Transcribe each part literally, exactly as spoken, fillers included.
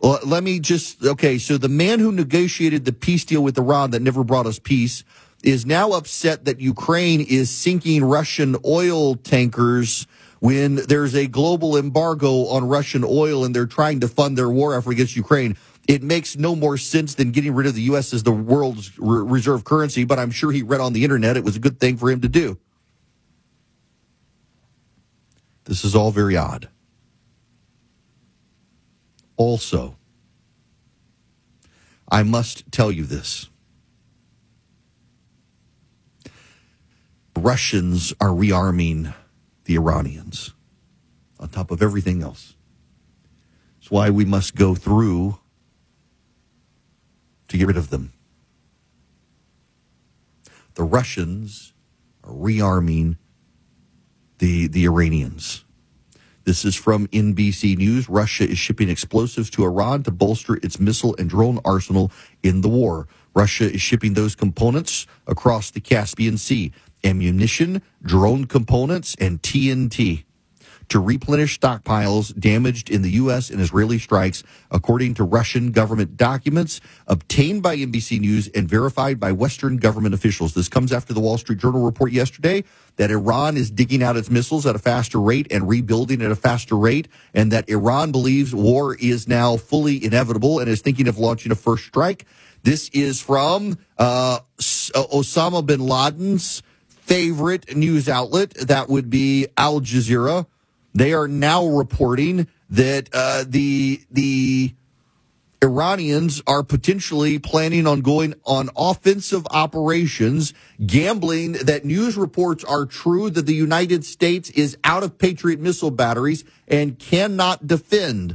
Well, let me just, okay, so the man who negotiated the peace deal with Iran that never brought us peace is now upset that Ukraine is sinking Russian oil tankers when there's a global embargo on Russian oil and they're trying to fund their war effort against Ukraine. It makes no more sense than getting rid of the U S as the world's re- reserve currency, but I'm sure he read on the internet it was a good thing for him to do. This is all very odd. Also, I must tell you this. Russians are rearming the Iranians on top of everything else. That's why we must go through to get rid of them. The Russians are rearming the, the Iranians. This is from N B C News. Russia is shipping explosives to Iran to bolster its missile and drone arsenal in the war. Russia is shipping those components across the Caspian Sea. Ammunition, drone components, and T N T to replenish stockpiles damaged in the U S and Israeli strikes, according to Russian government documents obtained by N B C News and verified by Western government officials. This comes after the Wall Street Journal report yesterday that Iran is digging out its missiles at a faster rate and rebuilding at a faster rate, and that Iran believes war is now fully inevitable and is thinking of launching a first strike. This is from uh, Osama bin Laden's favorite news outlet, that would be Al Jazeera. They are now reporting that uh, the the Iranians are potentially planning on going on offensive operations, gambling that news reports are true that the United States is out of Patriot missile batteries and cannot defend.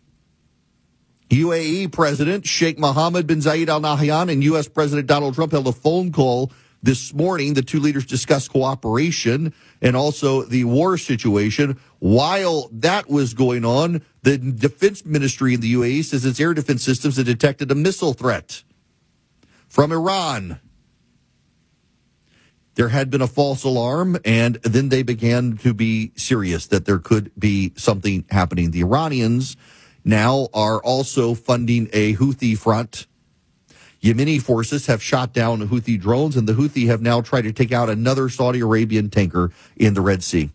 U A E President Sheikh Mohammed bin Zayed Al Nahyan and U S President Donald Trump held a phone call this morning. The two leaders discussed cooperation and also the war situation. While that was going on, the defense ministry in the U A E says its air defense systems had detected a missile threat from Iran. There had been a false alarm, and then they began to be serious that there could be something happening. The Iranians now are also funding a Houthi front. Yemeni forces have shot down Houthi drones, and the Houthi have now tried to take out another Saudi Arabian tanker in the Red Sea.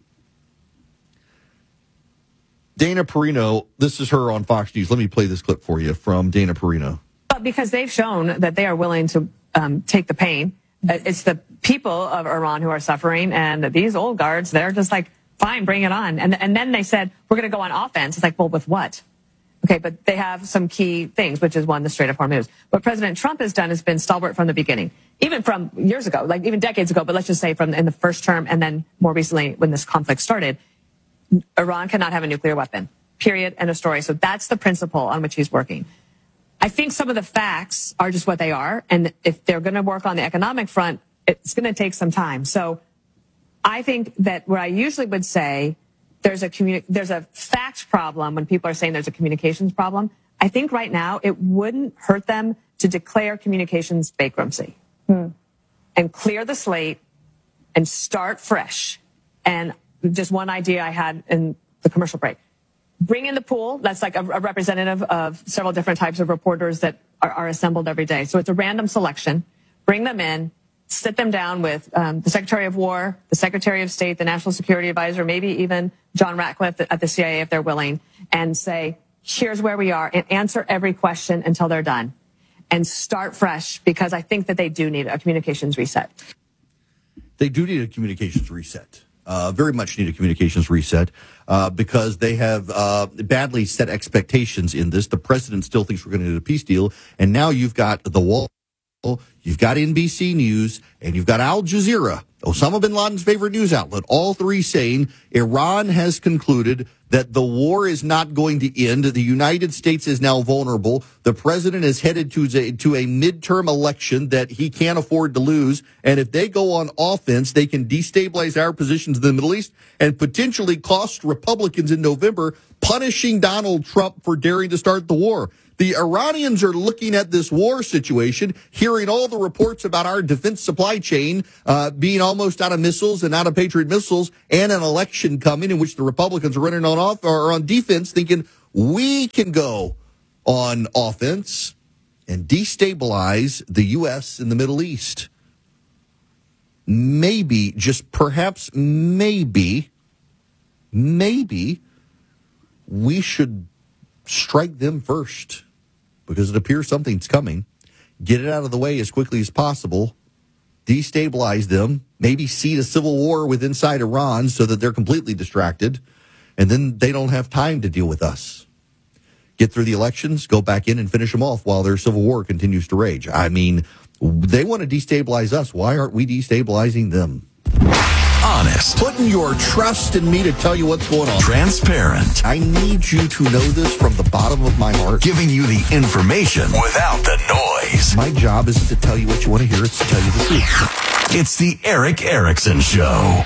Dana Perino, this is her on Fox News. Let me play this clip for you from Dana Perino. But because they've shown that they are willing to um, take the pain. It's the people of Iran who are suffering, and these old guards, they're just like, fine, bring it on. And, and then they said, we're going to go on offense. It's like, well, with what? Okay, but they have some key things, which is one, the Strait of Hormuz. What President Trump has done has been stalwart from the beginning, even from years ago, like even decades ago, but let's just say from in the first term and then more recently when this conflict started. Iran cannot have a nuclear weapon, period, end of story. So that's the principle on which he's working. I think some of the facts are just what they are. And if they're going to work on the economic front, it's going to take some time. So I think that what I usually would say, there's a communi- there's a fact problem when people are saying there's a communications problem. I think right now it wouldn't hurt them to declare communications bankruptcy hmm. and clear the slate and start fresh. And just one idea I had in the commercial break. Bring in the pool. That's like a, a representative of several different types of reporters that are, are assembled every day. So it's a random selection. Bring them in. Sit them down with um, the Secretary of War, the Secretary of State, the National Security Advisor, maybe even John Ratcliffe at the C I A if they're willing, and say, here's where we are, and answer every question until they're done. And start fresh, because I think that they do need a communications reset. They do need a communications reset. Uh, very much need a communications reset uh, because they have uh, badly set expectations in this. The president still thinks we're going to do a peace deal, and now you've got the wall. You've got N B C News, and you've got Al Jazeera, Osama bin Laden's favorite news outlet, all three saying Iran has concluded that the war is not going to end. The United States is now vulnerable. The president is headed to a, to a midterm election that he can't afford to lose. And if they go on offense, they can destabilize our positions in the Middle East and potentially cost Republicans in November, punishing Donald Trump for daring to start the war. The Iranians are looking at this war situation, hearing all the reports about our defense supply chain uh, being almost out of missiles and out of Patriot missiles, and an election coming in which the Republicans are running on off or on defense, thinking we can go on offense and destabilize the U S in the Middle East. Maybe, just perhaps maybe, maybe we should strike them first because it appears something's coming. Get it out of the way as quickly as possible. Destabilize them. Maybe seed a civil war with inside Iran so that they're completely distracted. And then they don't have time to deal with us. Get through the elections, go back in and finish them off while their civil war continues to rage. I mean, they want to destabilize us. Why aren't we destabilizing them? Honest. Putting your trust in me to tell you what's going on. Transparent. I need you to know this from the bottom of my heart. Giving you the information without the noise. My job isn't to tell you what you want to hear, it's to tell you the truth. It's the Eric Erickson Show.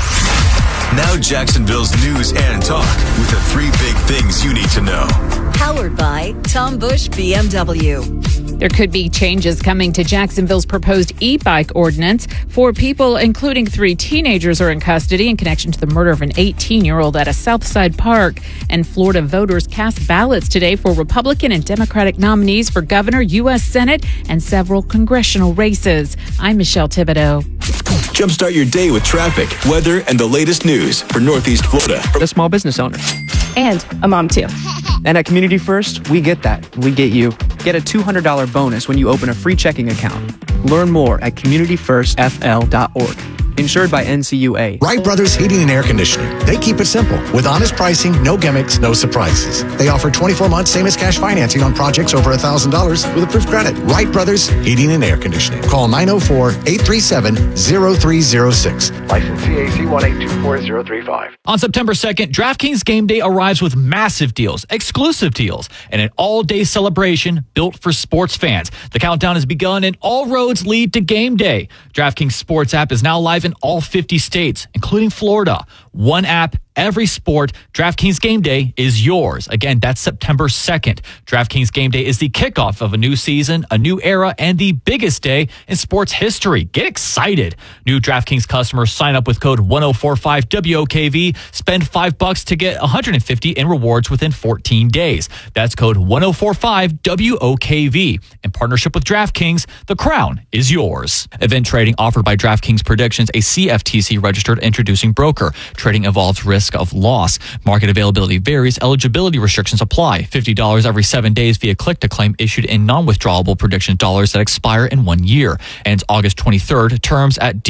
Now Jacksonville's news and talk with the three big things you need to know. Powered by Tom Bush B M W. There could be changes coming to Jacksonville's proposed e-bike ordinance. Four people, including three teenagers, are in custody in connection to the murder of an eighteen-year-old at a Southside park. And Florida voters cast ballots today for Republican and Democratic nominees for governor, U S Senate, and several congressional races. I'm Michelle Thibodeau. Jumpstart your day with traffic, weather, and the latest news for Northeast Florida. A small business owner. And a mom, too. And at Community First, we get that. We get you. Get a two hundred dollars bonus when you open a free checking account. Learn more at community first f l dot org. Insured by N C U A. Wright Brothers Heating and Air Conditioning. They keep it simple with honest pricing, no gimmicks, no surprises. They offer twenty-four months same as cash financing on projects over one thousand dollars with approved credit. Wright Brothers Heating and Air Conditioning. Call nine oh four, eight three seven, oh three oh six. License C A C one eight two four zero three five. On September second, DraftKings Game Day arrives with massive deals, exclusive deals, and an all-day celebration built for sports fans. The countdown has begun and all roads lead to Game Day. DraftKings Sports app is now live in all fifty states, including Florida. One app, every sport. DraftKings Game Day is yours. Again, that's September second. DraftKings Game Day is the kickoff of a new season, a new era, and the biggest day in sports history. Get excited. New DraftKings customers sign up with code one oh four five W O K V. Spend five bucks to get one hundred fifty in rewards within fourteen days. That's code one oh four five W O K V. In partnership with DraftKings, the crown is yours. Event trading offered by DraftKings Predictions, a C F T C registered introducing broker. Trading involves risk of loss. Market availability varies. Eligibility restrictions apply. fifty dollars every seven days via click-to-claim issued in non-withdrawable prediction dollars that expire in one year. Ends August twenty-third. Terms at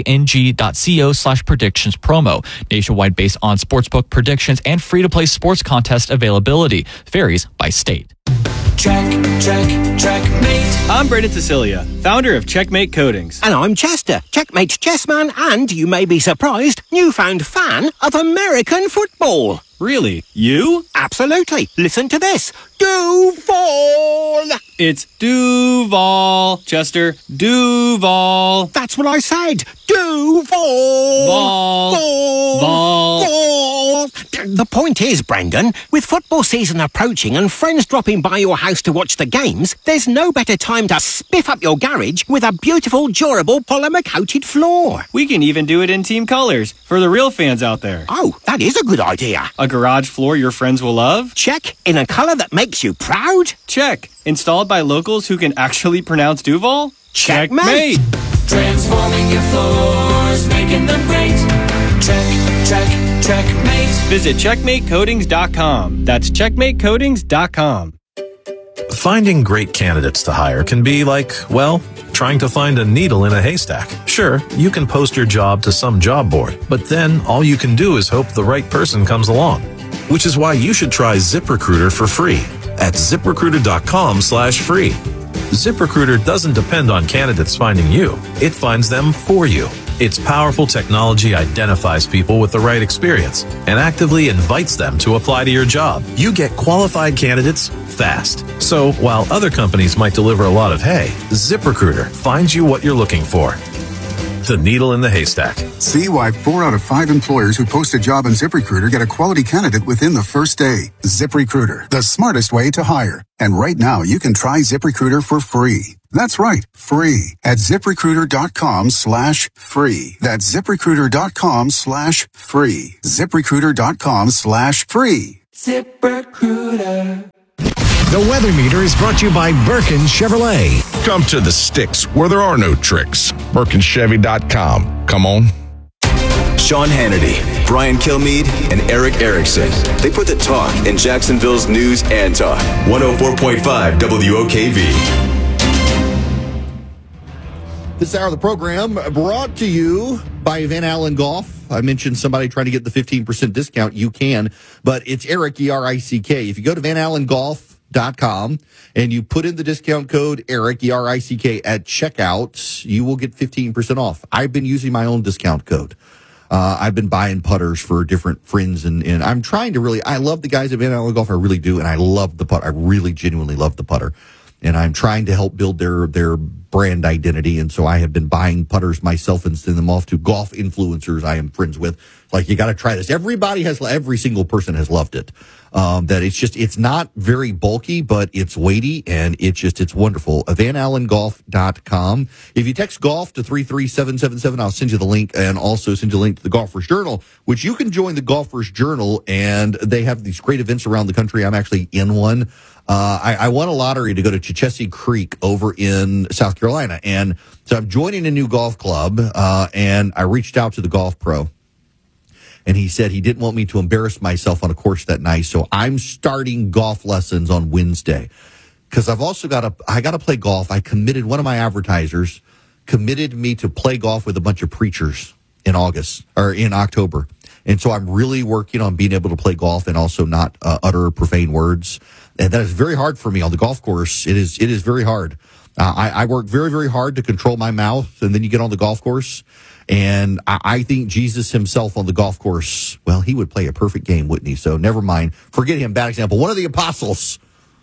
dkng.co slash predictions promo. Nationwide based on sportsbook predictions and free-to-play sports contest availability. Varies by state. Check, check, checkmate. I'm Brendan Cecilia, founder of Checkmate Coatings. And I'm Chester, Checkmate's chessman and, you may be surprised, newfound fan of American football. Really? You? Absolutely. Listen to this. Duval. It's Duval, Chester. Duval. That's what I said. Duval. Vol. Vol. Vol. Vol. The point is, Brendan, with football season approaching and friends dropping by your house to watch the games, there's no better time to spiff up your garage with a beautiful, durable, polymer-coated floor. We can even do it in team colors for the real fans out there. Oh, that is a good idea. A garage floor your friends will love? Check. In a color that makes you proud? Check. Installed by locals who can actually pronounce Duval? Checkmate. Transforming your floors, making them great. Check, check, checkmate. Visit checkmate coatings dot com. That's checkmate coatings dot com. Finding great candidates to hire can be like, well, trying to find a needle in a haystack. Sure, you can post your job to some job board, but then all you can do is hope the right person comes along. Which is why you should try ZipRecruiter for free at ziprecruiter.com slash free. ZipRecruiter doesn't depend on candidates finding you. It finds them for you. Its powerful technology identifies people with the right experience and actively invites them to apply to your job. You get qualified candidates fast. So while other companies might deliver a lot of hay, ZipRecruiter finds you what you're looking for. The needle in the haystack. See why four out of five employers who post a job on ZipRecruiter get a quality candidate within the first day. ZipRecruiter, the smartest way to hire. And right now, you can try ZipRecruiter for free. That's right, free at ZipRecruiter.com slash free. That's ZipRecruiter.com slash free. ZipRecruiter.com slash free. ZipRecruiter. The Weather Meter is brought to you by Birkin Chevrolet. Come to the sticks where there are no tricks. Birkin Chevy dot com. Come on. Sean Hannity, Brian Kilmeade, and Eric Erickson. They put the talk in Jacksonville's news and talk. one oh four point five W O K V. This hour of the program brought to you by Van Allen Golf. I mentioned somebody trying to get the fifteen percent discount. You can, but it's Eric, E R I C K. If you go to van allen golf dot com and you put in the discount code Eric, E R I C K, at checkout, you will get fifteen percent off. I've been using my own discount code. Uh, I've been buying putters for different friends, and, and I'm trying to really, I love the guys at Van Allen Golf. I really do, and I love the putter. I really genuinely love the putter. And I'm trying to help build their, their brand identity. And so I have been buying putters myself and sending them off to golf influencers I am friends with. Like, you got to try this. Everybody has, every single person has loved it. Um, that it's just, it's not very bulky, but it's weighty, and it's just, it's wonderful. van allen golf dot com. If you text golf to three three seven seven seven, I'll send you the link, and also send you a link to the Golfer's Journal, which you can join the Golfer's Journal, and they have these great events around the country. I'm actually in one. Uh, I, I won a lottery to go to Chichessie Creek over in South Carolina. And so I'm joining a new golf club, uh, and I reached out to the golf pro. And he said he didn't want me to embarrass myself on a course that night. So I'm starting golf lessons on Wednesday. Because I've also got to, I got to play golf. I committed, one of my advertisers committed me to play golf with a bunch of preachers in August, or in October. And so I'm really working on being able to play golf and also not uh, utter profane words. And that is very hard for me on the golf course. It is, it is very hard. Uh, I, I work very, very hard to control my mouth, and then you get on the golf course. And I, I think Jesus himself on the golf course, well, he would play a perfect game, wouldn't he? So never mind. Forget him. Bad example. One of the apostles.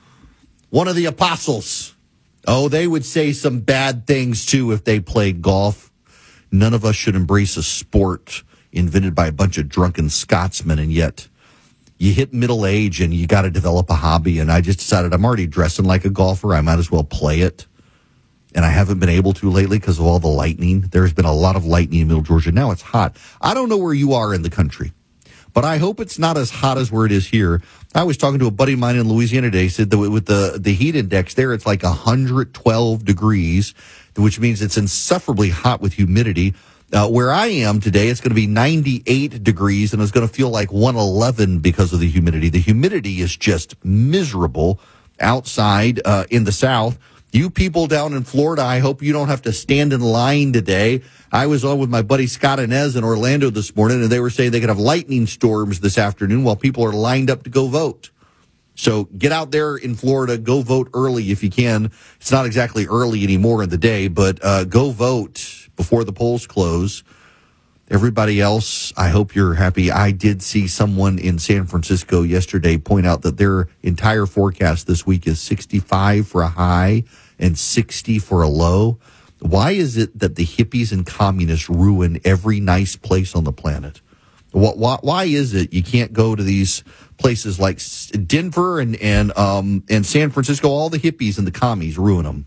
One of the apostles. Oh, they would say some bad things, too, if they played golf. None of us should embrace a sport invented by a bunch of drunken Scotsmen, and yet you hit middle age and you got to develop a hobby. And I just decided I'm already dressing like a golfer. I might as well play it. And I haven't been able to lately because of all the lightning. There's been a lot of lightning in Middle Georgia. Now it's hot. I don't know where you are in the country, but I hope it's not as hot as where it is here. I was talking to a buddy of mine in Louisiana today. He said that with the, the heat index there, it's like one hundred twelve degrees, which means it's insufferably hot with humidity. Uh, where I am today, it's going to be ninety-eight degrees, and it's going to feel like one eleven because of the humidity. The humidity is just miserable outside uh, in the south. You people down in Florida, I hope you don't have to stand in line today. I was on with my buddy Scott Inez in Orlando this morning, and they were saying they could have lightning storms this afternoon while people are lined up to go vote. So get out there in Florida, go vote early if you can. It's not exactly early anymore in the day, but uh, go vote before the polls close. Everybody else, I hope you're happy. I did see someone in San Francisco yesterday point out that their entire forecast this week is sixty-five for a high and sixty for a low. Why is it that the hippies and communists ruin every nice place on the planet? Why, why is it you can't go to these places like Denver and and um and San Francisco? All the hippies and the commies ruin them.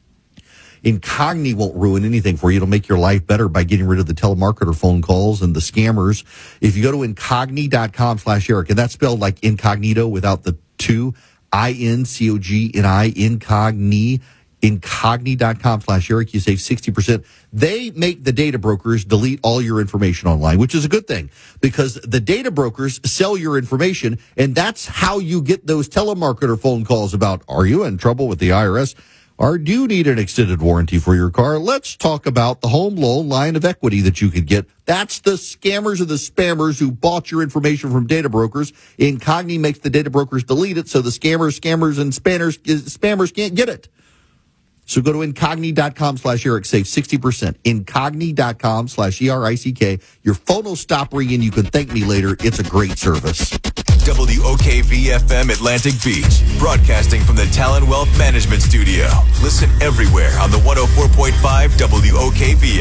Incogni won't ruin anything for you. It'll make your life better by getting rid of the telemarketer phone calls and the scammers. If you go to incogni dot com slash Eric, and that's spelled like incognito without the two, I N C O G N I, incogni, incogni dot com slash Eric, you save sixty percent. They make the data brokers delete all your information online, which is a good thing because the data brokers sell your information, and that's how you get those telemarketer phone calls about, are you in trouble with the I R S? Or do you need an extended warranty for your car? Let's talk about the home loan line of equity that you could get. That's the scammers and the spammers who bought your information from data brokers. Incogni makes the data brokers delete it so the scammers, scammers, and spammers, spammers can't get it. So go to incogni dot com slash Eric, save sixty percent. incogni dot com slash E R I C K. Your phone will stop ringing. You can thank me later. It's a great service. W O K V F M Atlantic Beach, broadcasting from the Talon Wealth Management Studio. Listen everywhere on the one oh four point five W O K V F.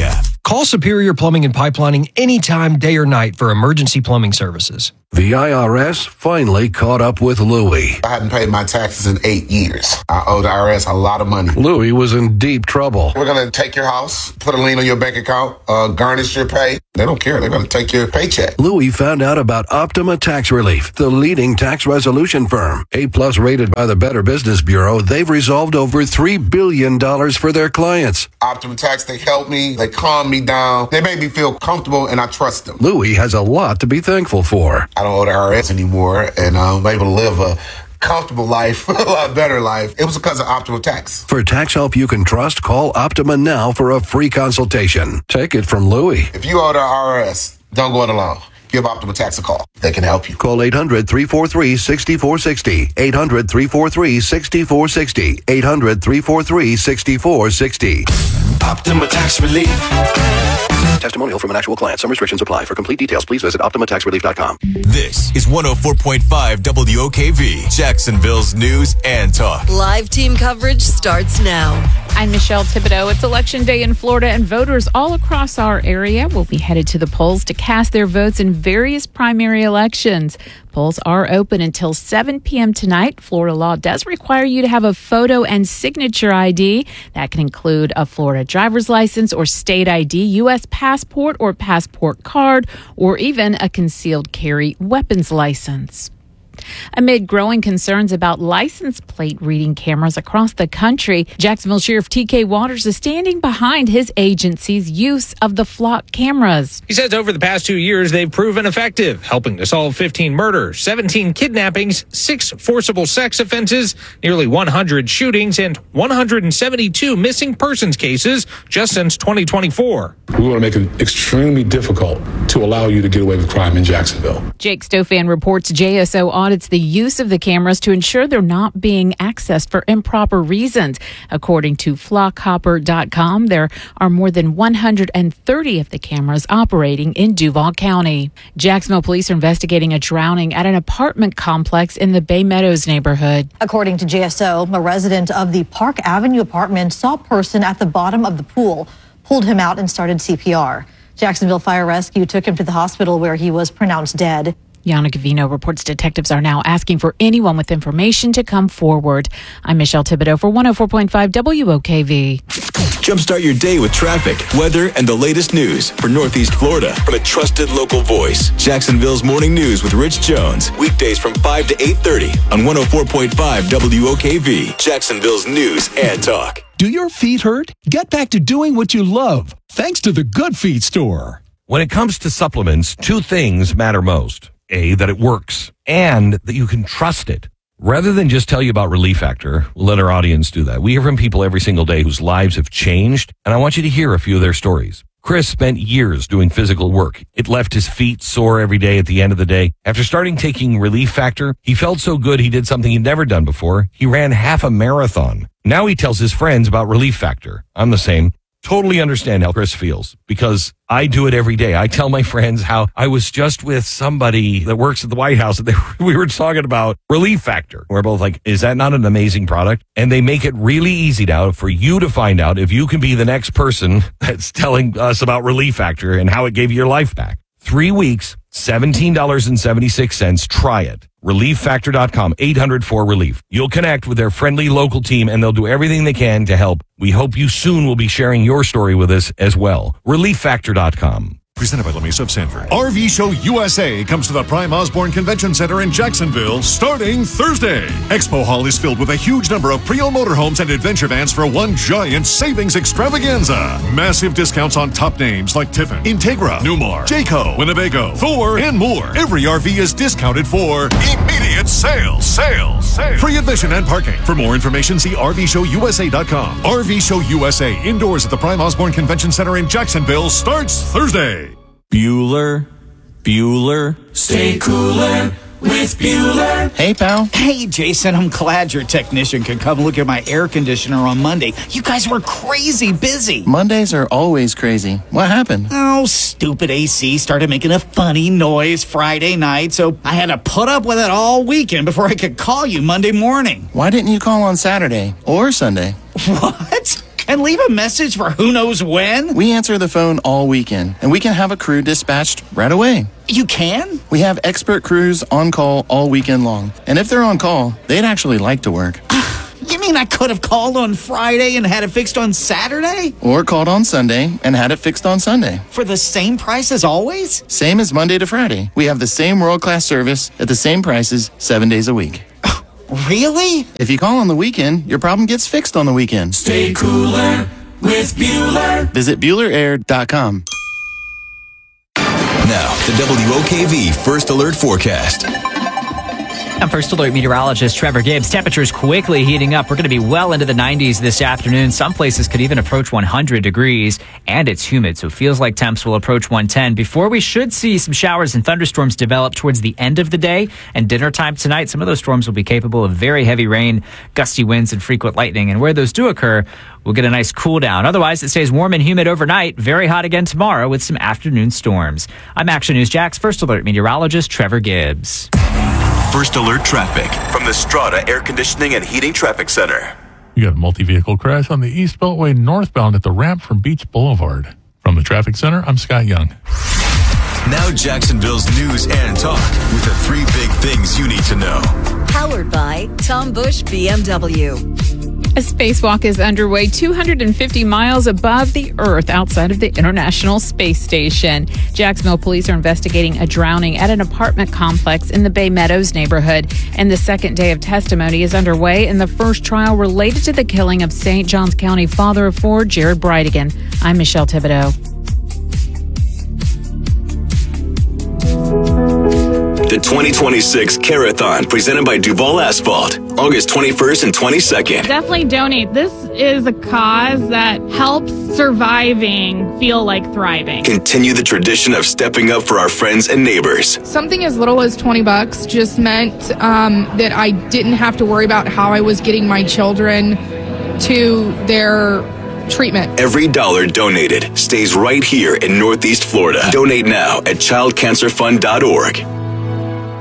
Call Superior Plumbing and Pipelining anytime, day or night for emergency plumbing services. The I R S finally caught up with Louie. I hadn't paid my taxes in eight years. I owe the I R S a lot of money. Louie was in deep trouble. We're going to take your house, put a lien on your bank account, uh, garnish your pay. They don't care. They're going to take your paycheck. Louie found out about Optima Tax Relief, the leading tax resolution firm. A-plus rated by the Better Business Bureau, they've resolved over three billion dollars for their clients. Optima Tax, they helped me. They calmed me down. They made me feel comfortable, and I trust them. Louie has a lot to be thankful for. I don't owe the I R S anymore, and I'm able to live a comfortable life, a lot better life. It was because of Optima Tax. For tax help you can trust, call Optima now for a free consultation. Take it from Louie. If you owe the I R S, don't go it alone. Give Optima Tax a call. They can help you. Call eight hundred, three four three, six four six zero. eight hundred, three four three, six four six zero. eight hundred, three four three, six four six zero. Optima Tax Relief. Testimonial from an actual client. Some restrictions apply. For complete details, please visit optima tax relief dot com. This is one oh four point five W O K V, Jacksonville's news and talk. Live team coverage starts now. I'm Michelle Thibodeau. It's Election Day in Florida, and voters all across our area will be headed to the polls to cast their votes in various primary elections. Polls are open until seven p.m. tonight. Florida law does require you to have a photo and signature I D. That can include a Florida driver's license or state I D, U S passport or passport card, or even a concealed carry weapons license. Amid growing concerns about license plate reading cameras across the country, Jacksonville Sheriff T K Waters is standing behind his agency's use of the flock cameras. He says over the past two years, they've proven effective, helping to solve fifteen murders, seventeen kidnappings, six forcible sex offenses, nearly one hundred shootings, and one hundred seventy-two missing persons cases just since twenty twenty-four. We want to make it extremely difficult to allow you to get away with crime in Jacksonville. Jake Stofan reports J S O audits the use of the cameras to ensure they're not being accessed for improper reasons. According to flock hopper dot com, there are more than one hundred thirty of the cameras operating in Duval County. Jacksonville police are investigating a drowning at an apartment complex in the Bay Meadows neighborhood. According to J S O, a resident of the Park Avenue apartment saw a person at the bottom of the pool, pulled him out and started C P R. Jacksonville Fire Rescue took him to the hospital where he was pronounced dead. Yana Gavino reports detectives are now asking for anyone with information to come forward. I'm Michelle Thibodeau for one oh four point five W O K V. Jumpstart your day with traffic, weather, and the latest news for Northeast Florida from a trusted local voice. Jacksonville's Morning News with Rich Jones. Weekdays from five to eight thirty on one oh four point five W O K V. Jacksonville's news and talk. Do your feet hurt? Get back to doing what you love, thanks to the Good Feet store. When it comes to supplements, two things matter most. A, that it works, and that you can trust it. Rather than just tell you about Relief Factor, we'll let our audience do that. We hear from people every single day whose lives have changed, and I want you to hear a few of their stories. Chris spent years doing physical work. It left his feet sore every day at the end of the day. After starting taking Relief Factor, he felt so good he did something he'd never done before. He ran half a marathon. Now he tells his friends about Relief Factor. I'm the same. Totally understand how Chris feels because I do it every day. I tell my friends how I was just with somebody that works at the White House and they, we were talking about Relief Factor. We're both like, is that not an amazing product? And they make it really easy now for you to find out if you can be the next person that's telling us about Relief Factor and how it gave you your life back. Three weeks, seventeen dollars and seventy-six cents. Try it. relief factor dot com, eight hundred four relief. You'll connect with their friendly local team and they'll do everything they can to help. We hope you soon will be sharing your story with us as well. relief factor dot com. Presented by La Mesa of Sanford. R V Show U S A comes to the Prime Osborne Convention Center in Jacksonville starting Thursday. Expo Hall is filled with a huge number of pre-owned motorhomes and adventure vans for one giant savings extravaganza. Massive discounts on top names like Tiffin, Integra, Newmar, Jayco, Winnebago, Thor, and more. Every R V is discounted for immediate sales. Sales. Sales. Free admission and parking. For more information, see R V show U S A dot com. R V Show U S A indoors at the Prime Osborne Convention Center in Jacksonville starts Thursday. Bueller, Bueller, stay cooler with Bueller. Hey, pal. Hey, Jason, I'm glad your technician could come look at my air conditioner on Monday. You guys were crazy busy. Mondays are always crazy. What happened? Oh, stupid A C started making a funny noise Friday night, so I had to put up with it all weekend before I could call you Monday morning. Why didn't you call on Saturday or Sunday? What? And leave a message for who knows when? We answer the phone all weekend, and we can have a crew dispatched right away. You can? We have expert crews on call all weekend long. And if they're on call, they'd actually like to work. You mean I could have called on Friday and had it fixed on Saturday? Or called on Sunday and had it fixed on Sunday. For the same price as always? Same as Monday to Friday. We have the same world-class service at the same prices seven days a week. Really? If you call on the weekend, your problem gets fixed on the weekend. Stay cooler with Bueller. Visit Bueller Air dot com. Now, the W O K V First Alert Forecast. I'm First Alert meteorologist Trevor Gibbs. Temperatures quickly heating up. We're going to be well into the nineties this afternoon. Some places could even approach one hundred degrees, and it's humid, so it feels like temps will approach one ten before we should see some showers and thunderstorms develop towards the end of the day and dinner time tonight. Some of those storms will be capable of very heavy rain, gusty winds, and frequent lightning, and where those do occur, we'll get a nice cool down. Otherwise, it stays warm and humid overnight. Very hot again tomorrow with some afternoon storms. I'm Action News Jax First Alert meteorologist Trevor Gibbs. First Alert Traffic from the Strata Air Conditioning and Heating Traffic Center. We got a multi-vehicle crash on the East Beltway northbound at the ramp from Beach Boulevard. From the Traffic Center, I'm Scott Young. Now Jacksonville's news and talk with the three big things you need to know. Powered by Tom Bush B M W. A spacewalk is underway two hundred fifty miles above the Earth outside of the International Space Station. Jacksonville police are investigating a drowning at an apartment complex in the Bay Meadows neighborhood. And the second day of testimony is underway in the first trial related to the killing of Saint Johns County father of four, Jared Bridegan. I'm Michelle Thibodeau. The twenty twenty-six Carathon, presented by Duval Asphalt, August twenty-first and twenty-second. Definitely donate. This is a cause that helps surviving feel like thriving. Continue the tradition of stepping up for our friends and neighbors. Something as little as twenty bucks just meant um, that I didn't have to worry about how I was getting my children to their treatment. Every dollar donated stays right here in Northeast Florida. Donate now at child cancer fund dot org.